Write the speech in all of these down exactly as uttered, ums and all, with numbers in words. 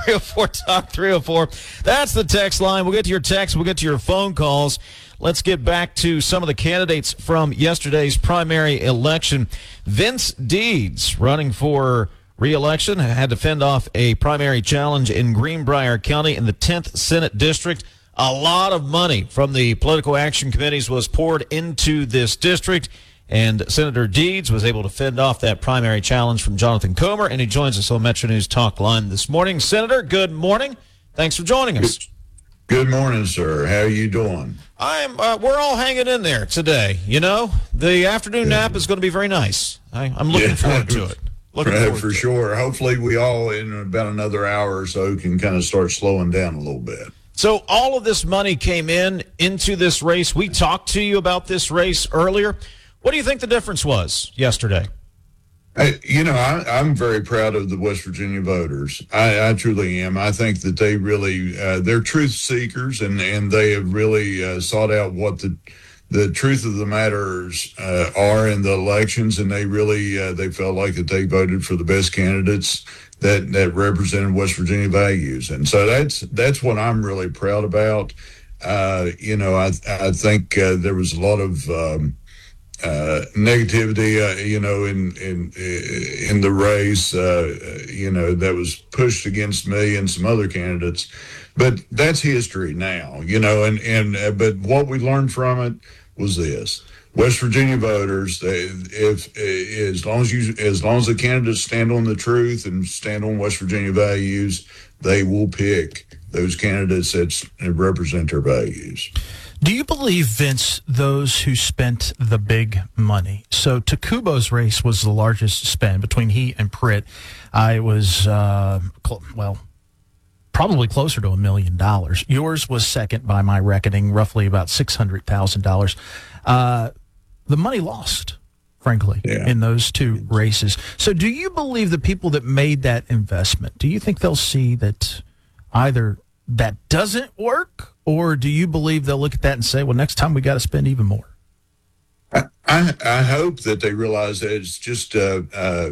three oh four talk three oh four. That's the text line. We'll get to your text. We'll get to your phone calls. Let's get back to some of the candidates from yesterday's primary election. Vince Deeds, running for re-election, had to fend off a primary challenge in Greenbrier County in the tenth Senate District. A lot of money from the political action committees was poured into this district, and Senator Deeds was able to fend off that primary challenge from Jonathan Comer, and he joins us on Metro News Talk Line this morning. Senator, good morning. Thanks for joining us. Good morning, sir. How are you doing? I'm. Uh, we're all hanging in there today. You know, the afternoon nap is going to be very nice. I, I'm looking Yeah. forward to it. Looking Right, forward for to sure. Hopefully, we all in about another hour or so can kind of start slowing down a little bit. So all of this money came in into this race. We talked to you about this race earlier. What do you think the difference was yesterday? I, you know, I, I'm very proud of the West Virginia voters. I, I truly am. I think that they really, uh, they're truth seekers, and, and they have really uh, sought out what the the truth of the matters uh, are in the elections, and they really, uh, they felt like that they voted for the best candidates that, that represented West Virginia values. And so that's, that's what I'm really proud about. Uh, you know, I, I think uh, there was a lot of, um, Uh, negativity, uh, you know, in in in the race, uh, you know, that was pushed against me and some other candidates, but that's history now, you know. And and uh, but what we learned from it was this: West Virginia voters, they, if uh, as long as you as long as the candidates stand on the truth and stand on West Virginia values, they will pick those candidates that represent their values. Do you believe, Vince, those who spent the big money? So Takubo's race was the largest spend between he and Pritt. Uh, it was, uh, cl- well, probably closer to a million dollars. Yours was second by my reckoning, roughly about six hundred thousand dollars. Uh, the money lost, frankly, yeah. in those two races. So do you believe the people that made that investment, do you think they'll see that either that doesn't work, or do you believe they'll look at that and say, well, next time we got to spend even more? I, I, I hope that they realize that it's just uh, uh,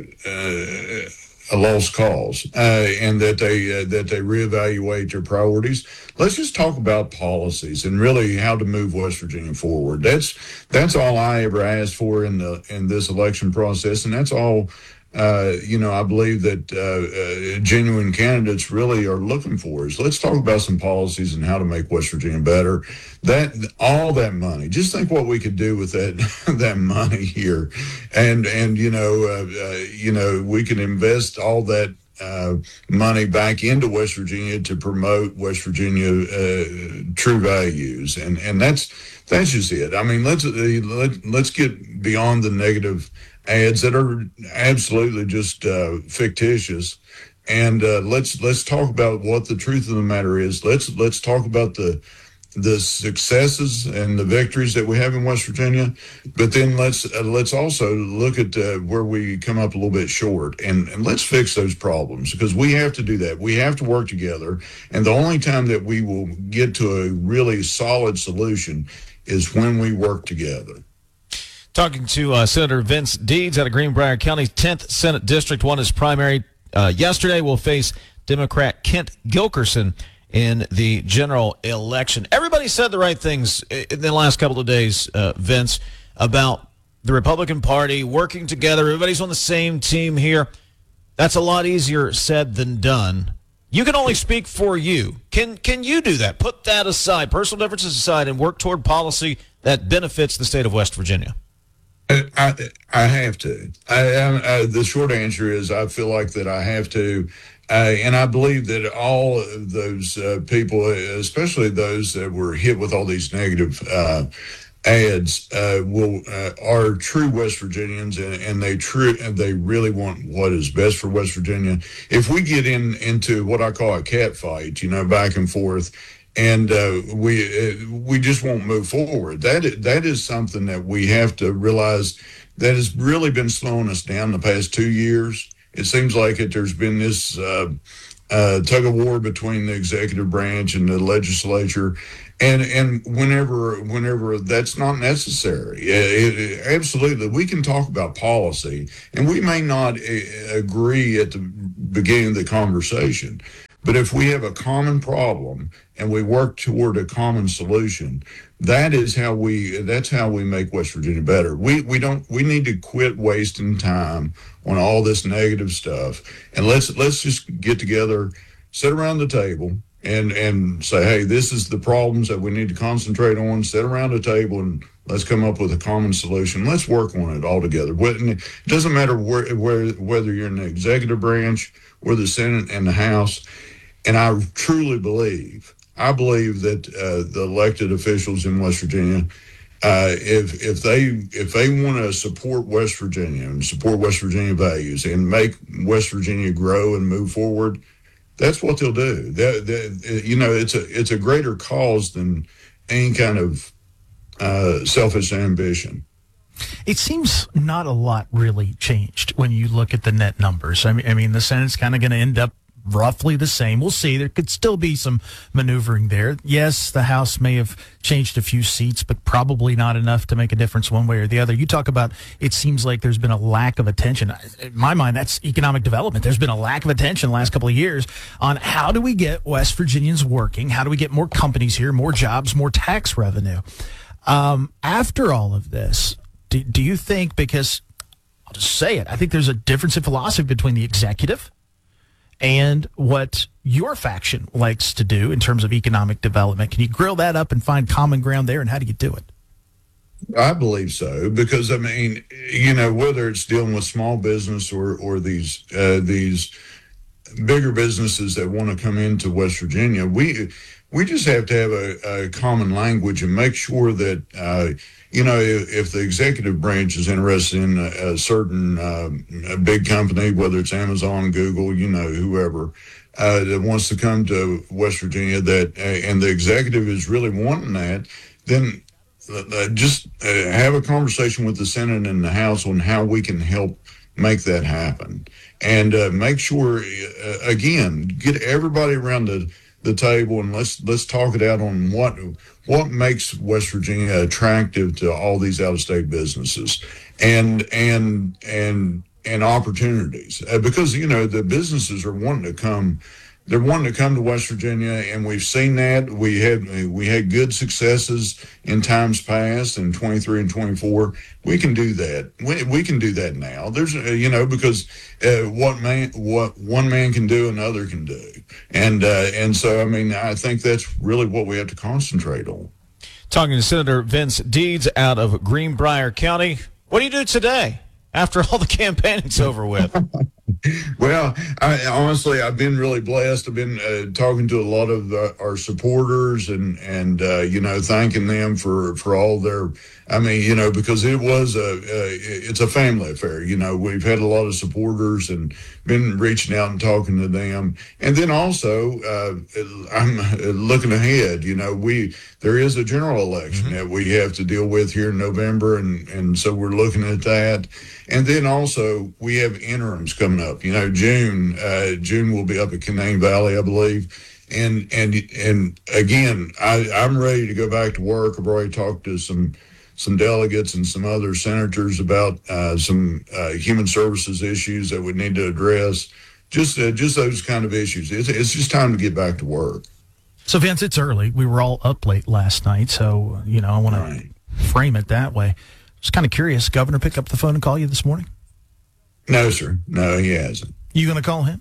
uh, a lost cause, uh, and that they uh, that they reevaluate their priorities. Let's just talk about policies and really how to move West Virginia forward. That's that's all I ever asked for in the in this election process, and that's all. Uh, you know, I believe that uh, uh, genuine candidates really are looking for is let's talk about some policies and how to make West Virginia better. That all that money, just think what we could do with that that money here, and and you know, uh, uh, you know, we can invest all that uh, money back into West Virginia to promote West Virginia uh, true values, and and that's that's just it. I mean, let's uh, let let's get beyond the negative ads that are absolutely just uh, fictitious, and uh, let's let's talk about what the truth of the matter is. Let's let's talk about the the successes and the victories that we have in West Virginia, but then let's uh, let's also look at uh, where we come up a little bit short, and, and let's fix those problems, because we have to do that. We have to work together, and the only time that we will get to a really solid solution is when we work together. Talking to uh, Senator Vince Deeds out of Greenbrier County, tenth Senate District, won his primary uh, yesterday. Will face Democrat Kent Gilkerson in the general election. Everybody said the right things in the last couple of days, uh, Vince, about the Republican Party working together. Everybody's on the same team here. That's a lot easier said than done. You can only speak for you. Can can you do that? Put that aside, personal differences aside, and work toward policy that benefits the state of West Virginia? I, I have to. I, I, I, the short answer is I feel like that I have to, uh, and I believe that all of those uh, people, especially those that were hit with all these negative uh, ads, uh, will uh, are true West Virginians, and, and they true and they really want what is best for West Virginia. If we get in into what I call a cat fight, you know, back and forth, and uh, we uh, we just won't move forward. That that is something that we have to realize that has really been slowing us down the past two years. It seems like it. There's been this uh, uh, tug of war between the executive branch and the legislature, and and whenever whenever that's not necessary, it, it, absolutely we can talk about policy, and we may not uh, agree at the beginning of the conversation. But if we have a common problem and we work toward a common solution, that is how we that's how we make West Virginia better. We we don't we need to quit wasting time on all this negative stuff, and let's let's just get together, sit around the table, and and say, hey, this is the problems that we need to concentrate on. Sit around the table and let's come up with a common solution. Let's work on it all together. It doesn't matter where, where whether you're in the executive branch or the Senate and the House. And I truly believe, I believe that uh, the elected officials in West Virginia, uh, if if they if they want to support West Virginia and support West Virginia values and make West Virginia grow and move forward, that's what they'll do. That, that, you know, it's a it's a greater cause than any kind of uh, selfish ambition. It seems not a lot really changed when you look at the net numbers. I mean, I mean, the Senate's kind of going to end up roughly the same. We'll see. There could still be some maneuvering there. Yes, the House may have changed a few seats, but probably not enough to make a difference one way or the other. You talk about it seems like there's been a lack of attention. In my mind, that's economic development. There's been a lack of attention the last couple of years on how do we get West Virginians working? How do we get more companies here, more jobs, more tax revenue? Um, after all of this, do, do you think, because I'll just say it, I think there's a difference in philosophy between the executive and what your faction likes to do in terms of economic development. Can you grill that up and find common ground there, and how do you do it? I believe so, because I mean, you know, whether it's dealing with small business or or these uh, these bigger businesses that want to come into West Virginia, we we just have to have a, a common language and make sure that uh, you know, if, if the executive branch is interested in a, a certain uh, a big company, whether it's Amazon, Google, you know, whoever uh, that wants to come to West Virginia, that uh, and the executive is really wanting that, then uh, just uh, have a conversation with the Senate and the House on how we can help make that happen, and uh, make sure uh, again get everybody around the the table and let's let's talk it out on what what makes West Virginia attractive to all these out-of-state businesses and and and and opportunities, uh, because you know the businesses are wanting to come they're wanting to come to West Virginia, and we've seen that. We had we had good successes in times past in twenty-three and twenty-four. We can do that. We, we can do that now. There's uh, you know because uh, what man what one man can do, another can do, and uh, and so I mean I think that's really what we have to concentrate on. Talking to Senator Vince Deeds out of Greenbrier County. What do you do today after all the campaigning's over with? Well, I, honestly, I've been really blessed. I've been uh, talking to a lot of uh, our supporters and, and uh, you know, thanking them for, for all their, I mean, you know, because it was a, uh, it's a family affair. You know, we've had a lot of supporters and been reaching out and talking to them. And then also, uh, I'm looking ahead, you know, we, there is a general election mm-hmm. that we have to deal with here in November. And, and so we're looking at that. And then also we have interims coming up. You know, June, uh, June will be up at Canaan Valley, I believe. And, and, and again, I, I'm ready to go back to work. I've already talked to some, some delegates and some other senators about uh, some uh, human services issues that we need to address. Just, uh, just those kind of issues. It's, it's just time to get back to work. So, Vince, it's early. We were all up late last night. So, you know, I want right. to frame it that way. Just kind of curious. Governor picked up the phone and called you this morning? No, sir. No, he hasn't. You going to call him?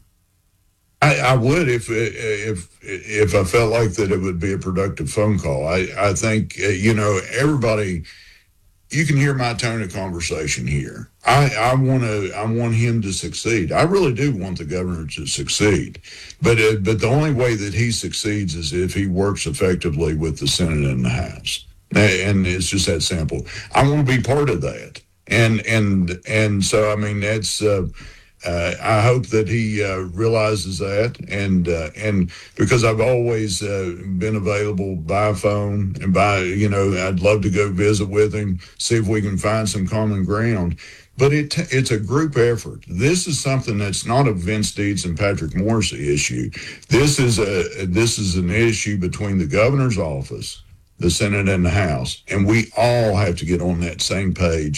I, I would if if if I felt like that it would be a productive phone call. I, I think, uh, you know, everybody, you can hear my tone of conversation here. I, I want to I want him to succeed. I really do want the governor to succeed. But uh, but the only way that he succeeds is if he works effectively with the Senate and the House. And it's just that simple. I want to be part of that. And and and so, I mean, that's uh, uh, I hope that he uh, realizes that. And uh, and because I've always uh, been available by phone and by, you know, I'd love to go visit with him, see if we can find some common ground. But it it's a group effort. This is something that's not a Vince Deeds and Patrick Morrissey issue. This is a this is an issue between the governor's office, the Senate, and the House, and we all have to get on that same page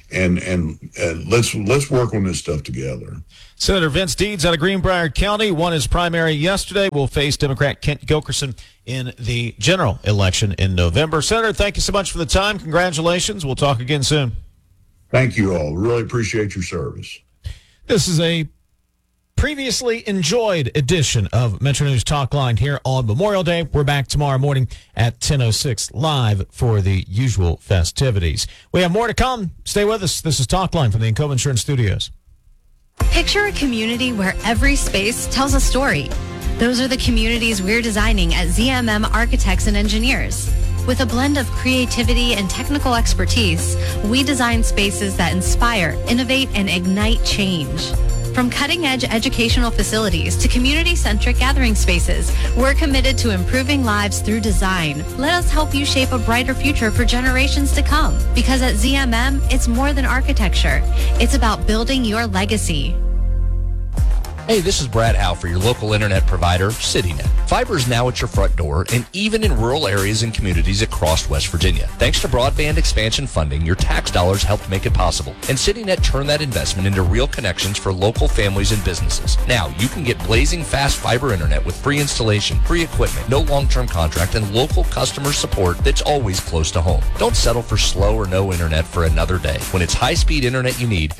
and and uh, let's let's work on this stuff together. Senator Vince Deeds out of Greenbrier County won his primary yesterday. Will face Democrat Kent Gilkerson in the general election in November. Senator, thank you so much for the time. Congratulations. We'll talk again soon. Thank you all. Really appreciate your service. This is a previously enjoyed edition of Metro News Talk Line here on Memorial Day. We're back tomorrow morning at ten oh six live for the usual festivities. We have more to come. Stay with us. This is Talk Line from the Encova Insurance Studios. Picture a community where every space tells a story. Those are the communities we're designing at Z M M Architects and Engineers. With a blend of creativity and technical expertise, we design spaces that inspire, innovate, and ignite change. From cutting-edge educational facilities to community-centric gathering spaces, we're committed to improving lives through design. Let us help you shape a brighter future for generations to come. Because at Z M M, it's more than architecture. It's about building your legacy. Hey, this is Brad Howe for your local internet provider, CityNet. Fiber is now at your front door and even in rural areas and communities across West Virginia. Thanks to broadband expansion funding, your tax dollars helped make it possible. And CityNet turned that investment into real connections for local families and businesses. Now, you can get blazing fast fiber internet with free installation, free equipment, no long-term contract, and local customer support that's always close to home. Don't settle for slow or no internet for another day. When it's high-speed internet you need,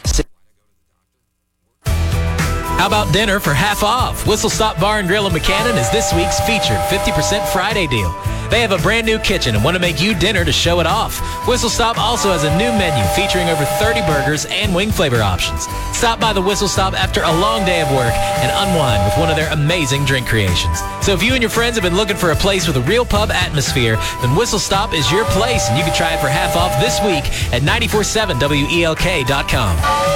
How about dinner for half off? Whistle Stop Bar and Grill in McCannon is this week's featured fifty percent Friday deal. They have a brand new kitchen and want to make you dinner to show it off. Whistle Stop also has a new menu featuring over thirty burgers and wing flavor options. Stop by the Whistle Stop after a long day of work and unwind with one of their amazing drink creations. So if you and your friends have been looking for a place with a real pub atmosphere, then Whistle Stop is your place, and you can try it for half off this week at nine four seven W E L K dot com.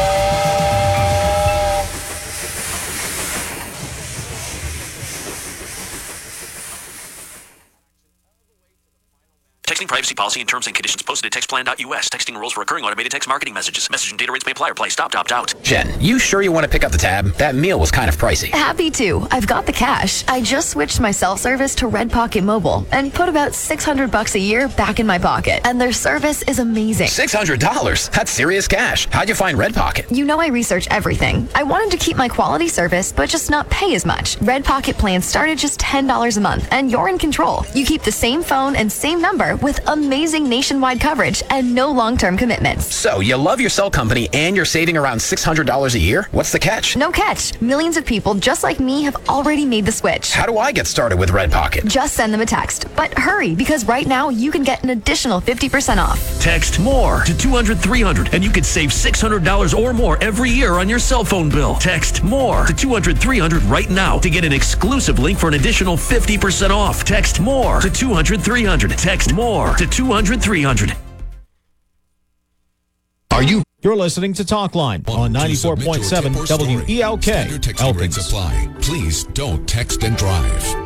Texting privacy policy and terms and conditions posted at text plan dot U S. Texting rules for recurring automated text marketing messages. Message and data rates may apply or play. Stop to opt out. Jen, you sure you want to pick up the tab? That meal was kind of pricey. Happy to. I've got the cash. I just switched my cell service to Red Pocket Mobile and put about six hundred bucks a year back in my pocket. And their service is amazing. six hundred dollars? That's serious cash. How'd you find Red Pocket? You know I research everything. I wanted to keep my quality service, but just not pay as much. Red Pocket plans start at just ten dollars a month, and you're in control. You keep the same phone and same number with amazing nationwide coverage and no long-term commitments. So you love your cell company and you're saving around six hundred dollars a year? What's the catch? No catch. Millions of people just like me have already made the switch. How do I get started with Red Pocket? Just send them a text. But hurry, because right now you can get an additional fifty percent off. Text MORE to two hundred three hundred and you could save six hundred dollars or more every year on your cell phone bill. Text MORE to two hundred three hundred right now to get an exclusive link for an additional fifty percent off. Text MORE to two hundred three hundred. Text MORE to two hundred three hundred. Are you? You're listening to Talk Line on ninety-four point seven W E L K. Standard texting rates apply. Please don't text and drive.